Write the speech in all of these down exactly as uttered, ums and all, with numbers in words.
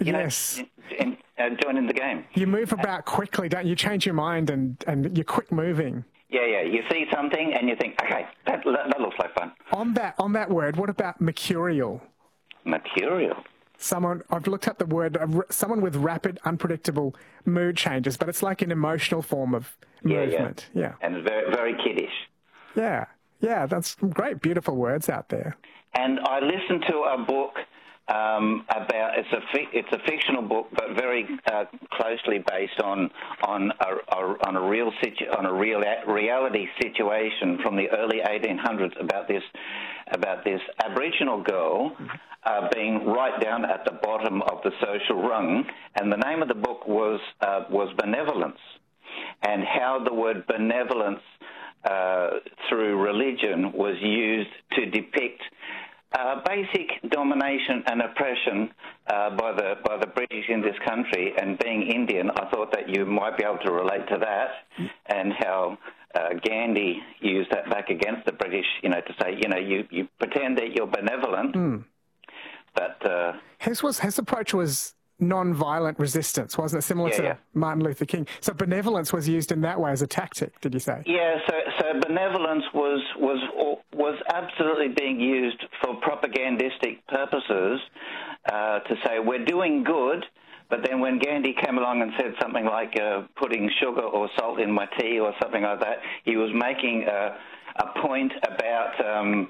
you yes. know, in, uh, join in the game. You move about quickly, don't you? You change your mind and, and you're quick moving. Yeah, yeah. You see something and you think, okay, that, that looks like fun. On that, on that word, what about mercurial? Mercurial? Someone, I've looked up the word, uh, someone with rapid, unpredictable mood changes, but it's like an emotional form of movement. Yeah, yeah. yeah. And very, very kiddish. Yeah, yeah, that's great, beautiful words out there. And I listened to a book um, about, it's a, fi- it's a fictional book, but very uh, closely based on on a, a, on a real situ- on a real reality situation from the early eighteen hundreds about this about this Aboriginal girl uh, being right down at the bottom of the social rung, and the name of the book was uh, was Benevolence, and how the word benevolence uh, through religion was used to depict Uh, basic domination and oppression uh, by the by the British in this country. And being Indian, I thought that you might be able to relate to that, and how uh, Gandhi used that back against the British, you know, to say, you know, you, you pretend that you're benevolent, mm. but... Uh, his, was, his approach was non-violent resistance, wasn't it? Similar yeah, to yeah. Martin Luther King. So benevolence was used in that way as a tactic, did you say? Yeah, so so benevolence was was was absolutely being used for propagandistic purposes uh, to say we're doing good, but then when Gandhi came along and said something like uh, putting sugar or salt in my tea or something like that, he was making a, a point about um,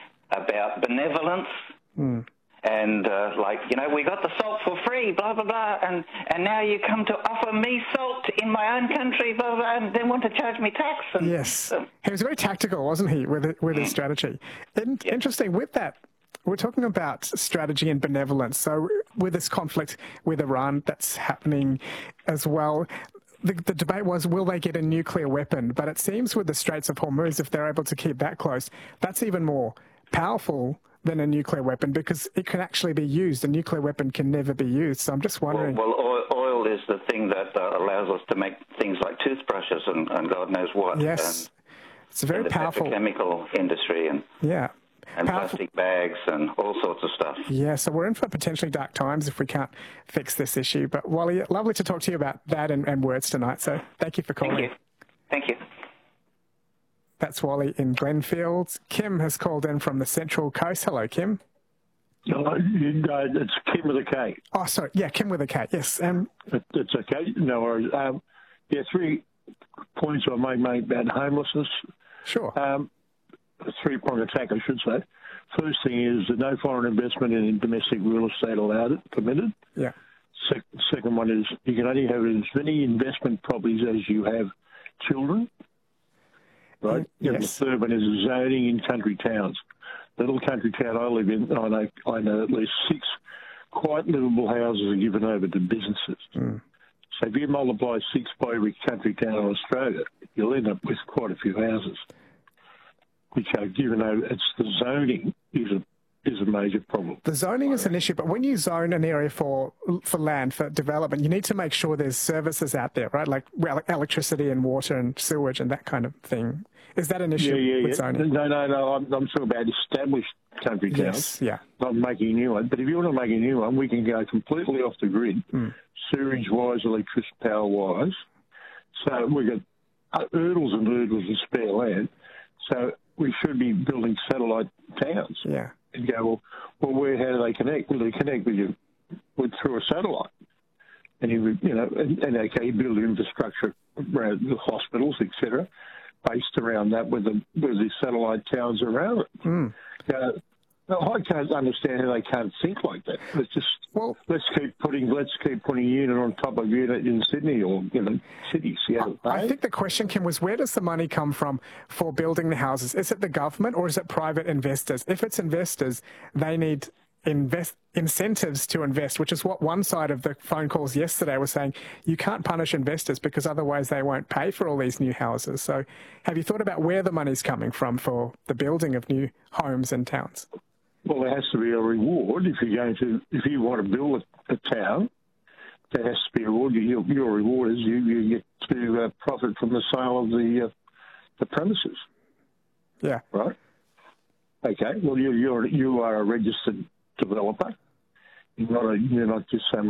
about benevolence. Mm. And, uh, like, you know, we got the salt for free, blah, blah, blah, and, and now you come to offer me salt in my own country, blah, blah, and then want to charge me tax. And, yes. Um, he was very tactical, wasn't he, with, it, with his strategy. And yeah. Interesting, with that, we're talking about strategy and benevolence. So with this conflict with Iran that's happening as well, the, the debate was, will they get a nuclear weapon? But it seems with the Straits of Hormuz, if they're able to keep that close, that's even more powerful than a nuclear weapon, because it can actually be used. A nuclear weapon can never be used. So I'm just wondering... Well, well oil, oil is the thing that uh, allows us to make things like toothbrushes and, and God knows what. Yes. And, it's a very and the powerful... petrochemical industry and, yeah. and powerful... plastic bags and all sorts of stuff. Yeah, so we're in for potentially dark times if we can't fix this issue. But Wally, lovely to talk to you about that and, and words tonight. So thank you for calling. Thank you. Thank you. That's Wally in Glenfields. Kim has called in from the Central Coast. Hello, Kim. No, it's Kim with a K. Oh, sorry. Yeah, Kim with a K. Yes. Um, it, it's okay. No worries. Um, yeah, three points I may make about homelessness. Sure. Um, three-pronged attack, I should say. First thing is that no foreign investment in domestic real estate allowed, permitted. Yeah. Se- second one is you can only have as many investment properties as you have children. Right. Yes. And the third one is zoning in country towns. The little country town I live in, I know, I know at least six quite livable houses are given over to businesses. Mm. So if you multiply six by every country town in Australia, you'll end up with quite a few houses, which are given over. It's the zoning is a is a major problem. The zoning is an issue, but when you zone an area for for land, for development, you need to make sure there's services out there, right? Like electricity and water and sewage and that kind of thing. Is that an issue yeah, yeah, with yeah. zoning? No, no, no. I'm, I'm talking about established country towns. Yes, yeah. Not making a new one. But if you want to make a new one, we can go completely off the grid, mm. sewage-wise, electricity power-wise. So we've got hurdles and hurdles of spare land. So we should be building satellite towns. Yeah. And go, well, well, where, how do they connect? Well, they connect with you with, through a satellite. And you, you know, and, and okay, you build infrastructure around the hospitals, et cetera, based around that with the with the satellite towns around it. Mm. Uh, I can't understand how they can't think like that. Let's just well, let's keep putting let's keep putting unit on top of unit in Sydney or you know Sydney, Seattle. I, I think the question, Kim, was where does the money come from for building the houses? Is it the government or is it private investors? If it's investors, they need invest incentives to invest, which is what one side of the phone calls yesterday was saying. You can't punish investors because otherwise they won't pay for all these new houses. So have you thought about where the money's coming from for the building of new homes and towns? Well, there has to be a reward if you're going to, if you want to build a, a town, there has to be a reward. Your, your reward is you, you get to uh, profit from the sale of the uh, the premises. Yeah. Right? Okay. Well, you, you're, you are a registered developer. You're not, a, you're not just so much